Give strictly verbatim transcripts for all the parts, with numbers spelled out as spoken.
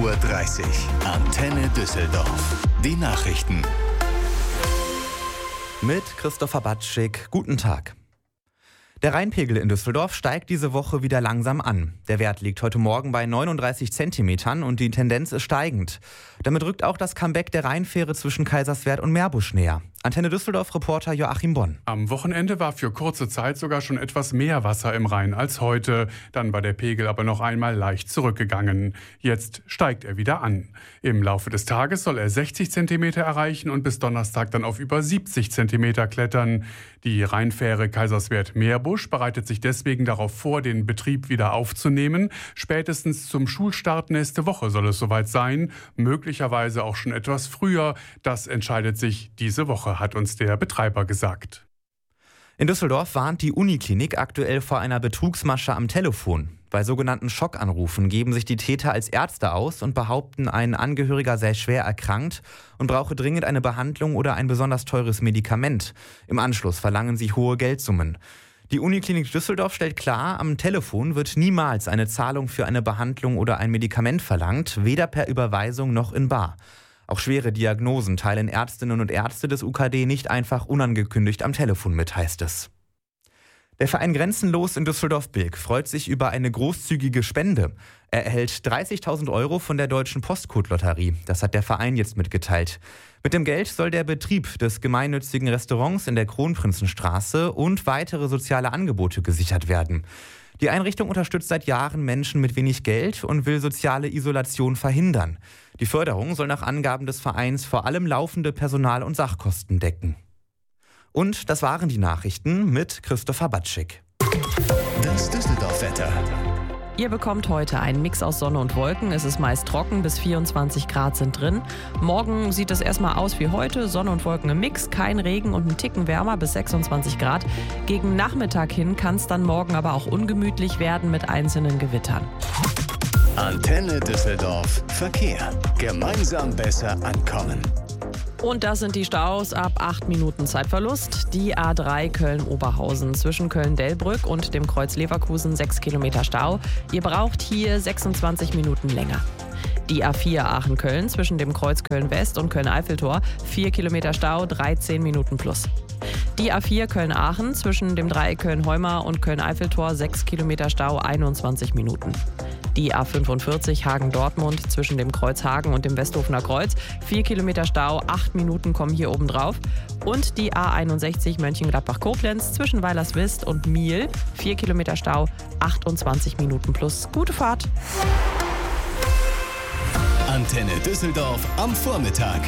Uhr dreißig. Antenne Düsseldorf. Die Nachrichten. Mit Christopher Batschik. Guten Tag. Der Rheinpegel in Düsseldorf steigt diese Woche wieder langsam an. Der Wert liegt heute Morgen bei neununddreißig Zentimetern und die Tendenz ist steigend. Damit rückt auch das Comeback der Rheinfähre zwischen Kaiserswerth und Meerbusch näher. Antenne Düsseldorf-Reporter Joachim Bonn. Am Wochenende war für kurze Zeit sogar schon etwas mehr Wasser im Rhein als heute. Dann war der Pegel aber noch einmal leicht zurückgegangen. Jetzt steigt er wieder an. Im Laufe des Tages soll er sechzig Zentimeter erreichen und bis Donnerstag dann auf über siebzig Zentimeter klettern. Die Rheinfähre Kaiserswerth-Meerbusch bereitet sich deswegen darauf vor, den Betrieb wieder aufzunehmen. Spätestens zum Schulstart nächste Woche soll es soweit sein. Möglicherweise auch schon etwas früher. Das entscheidet sich diese Woche, hat uns der Betreiber gesagt. In Düsseldorf warnt die Uniklinik aktuell vor einer Betrugsmasche am Telefon. Bei sogenannten Schockanrufen geben sich die Täter als Ärzte aus und behaupten, ein Angehöriger sei schwer erkrankt und brauche dringend eine Behandlung oder ein besonders teures Medikament. Im Anschluss verlangen sie hohe Geldsummen. Die Uniklinik Düsseldorf stellt klar, am Telefon wird niemals eine Zahlung für eine Behandlung oder ein Medikament verlangt, weder per Überweisung noch in bar. Auch schwere Diagnosen teilen Ärztinnen und Ärzte des U K D nicht einfach unangekündigt am Telefon mit, heißt es. Der Verein Grenzenlos in Düsseldorf-Bilk freut sich über eine großzügige Spende. Er erhält dreißigtausend Euro von der Deutschen Postcode-Lotterie. Das hat der Verein jetzt mitgeteilt. Mit dem Geld soll der Betrieb des gemeinnützigen Restaurants in der Kronprinzenstraße und weitere soziale Angebote gesichert werden. Die Einrichtung unterstützt seit Jahren Menschen mit wenig Geld und will soziale Isolation verhindern. Die Förderung soll nach Angaben des Vereins vor allem laufende Personal- und Sachkosten decken. Und das waren die Nachrichten mit Christopher Batschik. Das Düsseldorf-Wetter. Ihr bekommt heute einen Mix aus Sonne und Wolken. Es ist meist trocken, bis vierundzwanzig Grad sind drin. Morgen sieht es erstmal aus wie heute. Sonne und Wolken im Mix, kein Regen und ein Ticken wärmer bis sechsundzwanzig Grad. Gegen Nachmittag hin kann es dann morgen aber auch ungemütlich werden mit einzelnen Gewittern. Antenne Düsseldorf. Verkehr. Gemeinsam besser ankommen. Und das sind die Staus ab acht Minuten Zeitverlust. Die A drei Köln-Oberhausen zwischen Köln-Delbrück und dem Kreuz Leverkusen sechs Kilometer Stau. Ihr braucht hier sechsundzwanzig Minuten länger. Die A vier Aachen-Köln zwischen dem Kreuz Köln-West und Köln-Eiffeltor vier Kilometer Stau, dreizehn Minuten plus. Die A vier Köln-Aachen zwischen dem Dreieck Köln-Heumar und Köln-Eiffeltor sechs Kilometer Stau, einundzwanzig Minuten. Die A fünfundvierzig Hagen-Dortmund zwischen dem Kreuz Hagen und dem Westhofener Kreuz. vier Kilometer Stau, acht Minuten kommen hier oben drauf. Und die A einundsechzig Mönchengladbach-Koblenz zwischen Weilerswist und Miel. vier Kilometer Stau, achtundzwanzig Minuten plus. Gute Fahrt! Antenne Düsseldorf am Vormittag.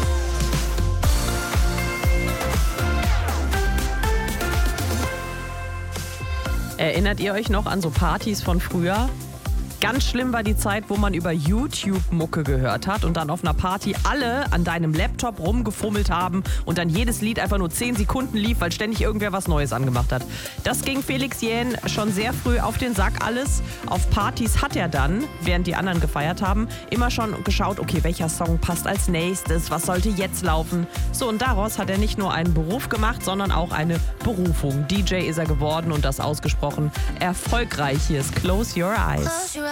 Erinnert ihr euch noch an so Partys von früher? Ganz schlimm war die Zeit, wo man über YouTube Mucke gehört hat und dann auf einer Party alle an deinem Laptop rumgefummelt haben und dann jedes Lied einfach nur zehn Sekunden lief, weil ständig irgendwer was Neues angemacht hat. Das ging Felix Jähn schon sehr früh auf den Sack alles. Auf Partys hat er dann, während die anderen gefeiert haben, immer schon geschaut, okay, welcher Song passt als nächstes, was sollte jetzt laufen. So, und daraus hat er nicht nur einen Beruf gemacht, sondern auch eine Berufung. D J ist er geworden und das ausgesprochen erfolgreich. Hier ist Close Your Eyes.